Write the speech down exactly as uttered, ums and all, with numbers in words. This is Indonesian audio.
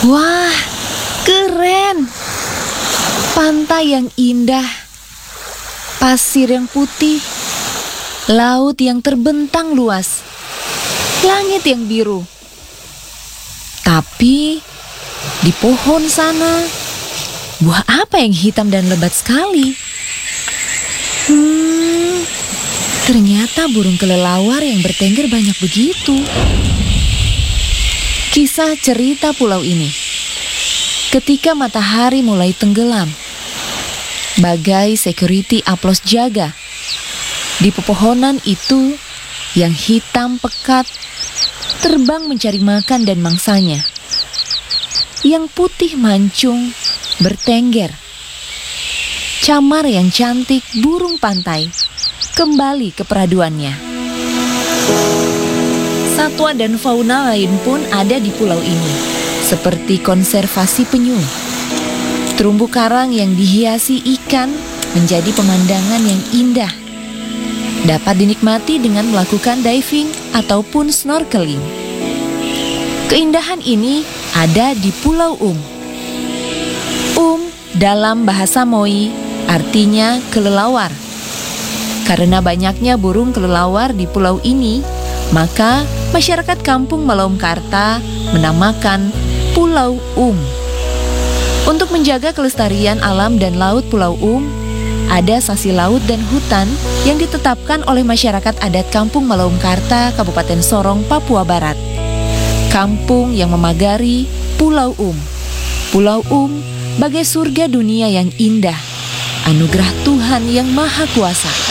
Wah, keren! Pantai yang indah, pasir yang putih, laut yang terbentang luas, langit yang biru. Tapi di pohon sana, buah apa yang hitam dan lebat sekali? Hmm, ternyata burung kelelawar yang bertengger banyak begitu. Kisah cerita pulau ini. Ketika matahari mulai tenggelam, bagai security aplos jaga, di pepohonan itu yang hitam pekat terbang mencari makan dan mangsanya. Yang putih mancung bertengger. Camar yang cantik burung pantai kembali ke peraduannya. Satwa dan fauna lain pun ada di pulau ini, seperti konservasi penyu. Terumbu karang yang dihiasi ikan menjadi pemandangan yang indah. Dapat dinikmati dengan melakukan diving ataupun snorkeling. Keindahan ini ada di Pulau Um. Um dalam bahasa Moi artinya kelelawar. Karena banyaknya burung kelelawar di pulau ini, maka masyarakat kampung Malaumkarta menamakan Pulau Um. Untuk menjaga kelestarian alam dan laut Pulau Um, ada sasi laut dan hutan yang ditetapkan oleh masyarakat adat kampung Malaumkarta, Kabupaten Sorong, Papua Barat. Kampung yang memagari Pulau Um. Pulau Um bagai surga dunia yang indah, anugerah Tuhan yang Maha Kuasa.